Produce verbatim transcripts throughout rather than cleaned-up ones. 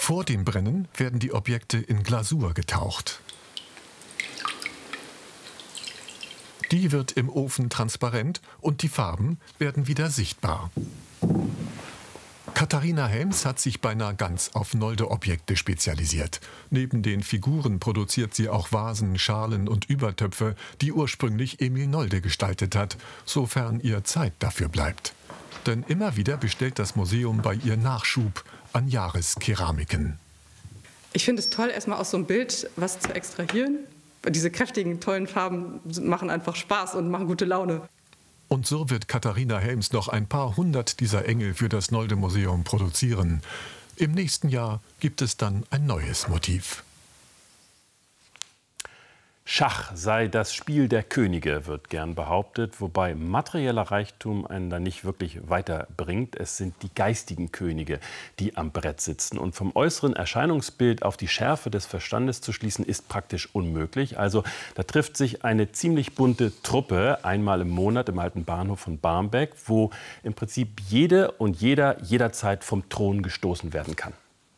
Vor dem Brennen werden die Objekte in Glasur getaucht. Die wird im Ofen transparent und die Farben werden wieder sichtbar. Katharina Helms hat sich beinahe ganz auf Nolde-Objekte spezialisiert. Neben den Figuren produziert sie auch Vasen, Schalen und Übertöpfe, die ursprünglich Emil Nolde gestaltet hat, sofern ihr Zeit dafür bleibt. Denn immer wieder bestellt das Museum bei ihr Nachschub an Jahreskeramiken. Ich finde es toll, erstmal aus so einem Bild was zu extrahieren. Diese kräftigen, tollen Farben machen einfach Spaß und machen gute Laune. Und so wird Katharina Helms noch ein paar hundert dieser Engel für das Nolde-Museum produzieren. Im nächsten Jahr gibt es dann ein neues Motiv. Schach sei das Spiel der Könige, wird gern behauptet, wobei materieller Reichtum einen da nicht wirklich weiterbringt. Es sind die geistigen Könige, die am Brett sitzen. Und vom äußeren Erscheinungsbild auf die Schärfe des Verstandes zu schließen, ist praktisch unmöglich. Also da trifft sich eine ziemlich bunte Truppe einmal im Monat im alten Bahnhof von Barmbek, wo im Prinzip jede und jeder jederzeit vom Thron gestoßen werden kann.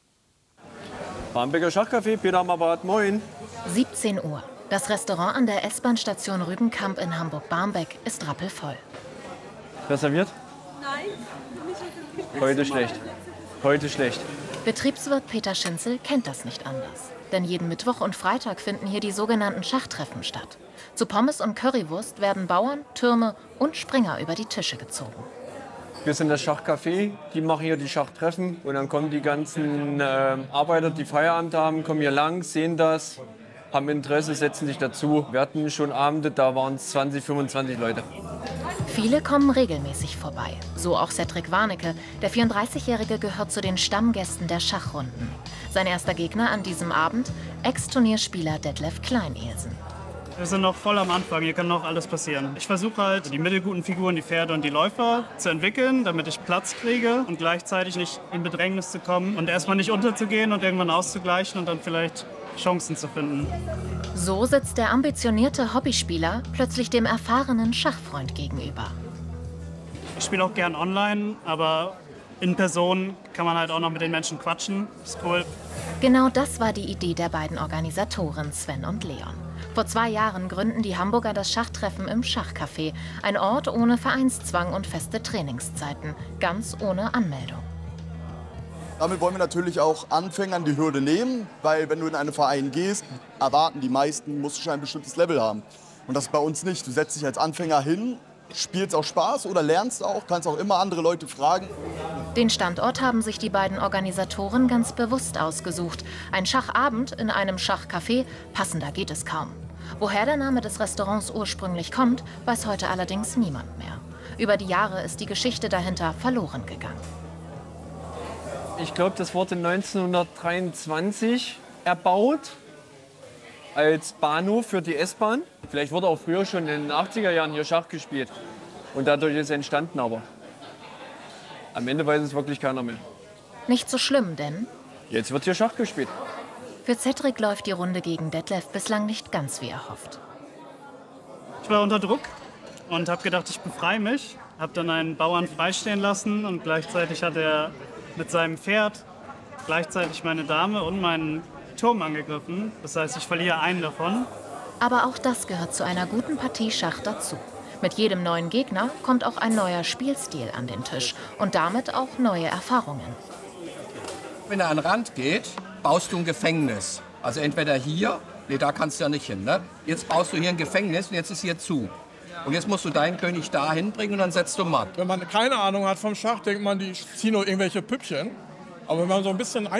Barmbeker Schachcafé, Peter am Apparat, moin. siebzehn Uhr. Das Restaurant an der S-Bahn-Station Rübenkamp in Hamburg-Barmbek ist rappelvoll. Wer serviert? Nein. Heute schlecht. Heute schlecht. Betriebswirt Peter Schinzel kennt das nicht anders. Denn jeden Mittwoch und Freitag finden hier die sogenannten Schachtreffen statt. Zu Pommes und Currywurst werden Bauern, Türme und Springer über die Tische gezogen. Wir sind das Schachcafé, die machen hier die Schachtreffen. Und dann kommen die ganzen äh, Arbeiter, die Feierabend haben, kommen hier lang, sehen das, haben Interesse, setzen sich dazu. Wir hatten schon Abende, da waren es zwanzig, fünfundzwanzig Leute. Viele kommen regelmäßig vorbei. So auch Cedric Warnecke. Der vierunddreißigjährige gehört zu den Stammgästen der Schachrunden. Sein erster Gegner an diesem Abend, Ex-Turnierspieler Detlef Kleinelsen. Wir sind noch voll am Anfang, hier kann noch alles passieren. Ich versuche halt, die mittelguten Figuren, die Pferde und die Läufer zu entwickeln, damit ich Platz kriege und gleichzeitig nicht in Bedrängnis zu kommen und erstmal nicht unterzugehen und irgendwann auszugleichen und dann vielleicht Chancen zu finden. So sitzt der ambitionierte Hobbyspieler plötzlich dem erfahrenen Schachfreund gegenüber. Ich spiele auch gern online, aber in Person kann man halt auch noch mit den Menschen quatschen. Ist cool. Genau das war die Idee der beiden Organisatoren Sven und Leon. Vor zwei Jahren gründen die Hamburger das Schachtreffen im Schachcafé. Ein Ort ohne Vereinszwang und feste Trainingszeiten, ganz ohne Anmeldung. Damit wollen wir natürlich auch Anfängern die Hürde nehmen, weil wenn du in einen Verein gehst, erwarten die meisten, musst du schon ein bestimmtes Level haben. Und das ist bei uns nicht. Du setzt dich als Anfänger hin, spielst auch Spaß oder lernst auch, kannst auch immer andere Leute fragen. Den Standort haben sich die beiden Organisatoren ganz bewusst ausgesucht. Ein Schachabend in einem Schachcafé, passender geht es kaum. Woher der Name des Restaurants ursprünglich kommt, weiß heute allerdings niemand mehr. Über die Jahre ist die Geschichte dahinter verloren gegangen. Ich glaube, das wurde neunzehnhundertdreiundzwanzig erbaut als Bahnhof für die S-Bahn. Vielleicht wurde auch früher schon in den achtziger Jahren hier Schach gespielt. Und dadurch ist es entstanden, aber am Ende weiß es wirklich keiner mehr. Nicht so schlimm, denn Jetzt wird hier Schach gespielt. für Cedric läuft die Runde gegen Detlef bislang nicht ganz wie erhofft. Ich war unter Druck und habe gedacht, ich befreie mich. Habe dann einen Bauern freistehen lassen und gleichzeitig hat er mit seinem Pferd gleichzeitig meine Dame und meinen Turm angegriffen. Das heißt, ich verliere einen davon. Aber auch das gehört zu einer guten Partie Schach dazu. Mit jedem neuen Gegner kommt auch ein neuer Spielstil an den Tisch und damit auch neue Erfahrungen. Wenn er an den Rand geht, baust du ein Gefängnis. Also entweder hier, nee, da kannst du ja nicht hin. Ne? Jetzt baust du hier ein Gefängnis und jetzt ist hier zu. Und jetzt musst du deinen König da hinbringen und dann setzt du matt. Wenn man keine Ahnung hat vom Schach, denkt man, die ziehen nur irgendwelche Püppchen. Aber wenn man so ein bisschen